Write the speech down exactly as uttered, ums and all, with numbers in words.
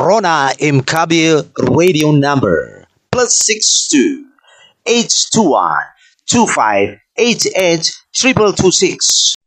Rona Mkabi radio number plus six two eight two one two five eight eight triple two six.